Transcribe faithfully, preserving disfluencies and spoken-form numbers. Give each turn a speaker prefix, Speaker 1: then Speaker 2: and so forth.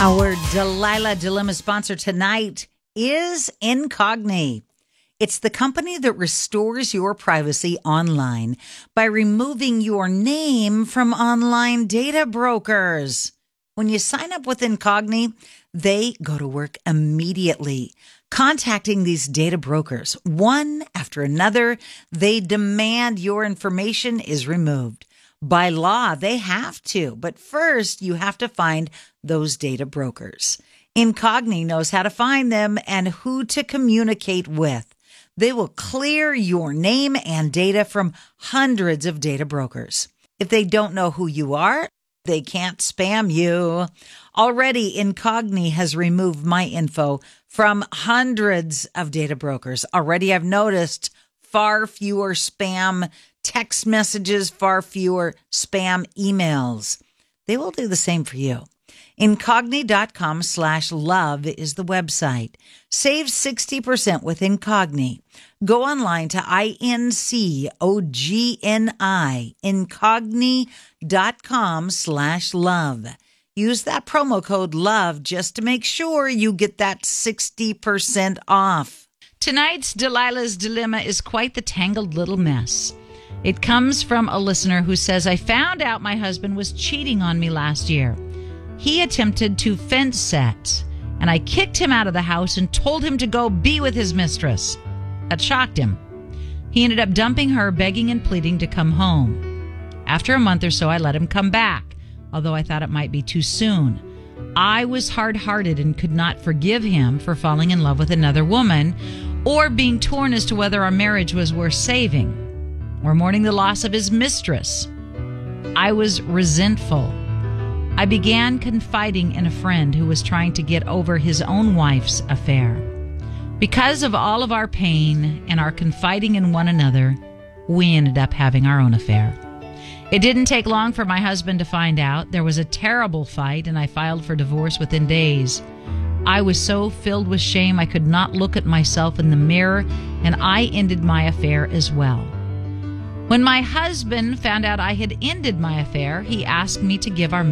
Speaker 1: Our Delilah Dilemma sponsor tonight is Incogni. It's the company that restores your privacy online by removing your name from online data brokers. When you sign up with Incogni, they go to work immediately, contacting these data brokers. One after another, they demand your information is removed. By law, they have to, but first you have to find those data brokers. Incogni knows how to find them and who to communicate with. They will clear your name and data from hundreds of data brokers. If they don't know who you are, they can't spam you. Already, Incogni has removed my info from hundreds of data brokers. Already, I've noticed far fewer spam text messages, far fewer spam emails. They will do the same for you. Incogni.com slash love is the website. Save sixty percent with Incogni. Go online to I N C O G N I, Incogni.com slash love. Use that promo code LOVE just to make sure you get that sixty percent off. Tonight's Delilah's Dilemma is quite the tangled little mess. It comes from a listener who says, I found out my husband was cheating on me last year. He attempted to fence set, and I kicked him out of the house and told him to go be with his mistress. That shocked him. He ended up dumping her, begging and pleading to come home. After a month or so, I let him come back, although I thought it might be too soon. I was hard-hearted and could not forgive him for falling in love with another woman or being torn as to whether our marriage was worth saving or mourning the loss of his mistress. I was resentful. I began confiding in a friend who was trying to get over his own wife's affair. Because of all of our pain and our confiding in one another, we ended up having our own affair. It didn't take long for my husband to find out. There was a terrible fight, and I filed for divorce within days. I was so filled with shame I could not look at myself in the mirror, and I ended my affair as well. When my husband found out I had ended my affair, he asked me to give our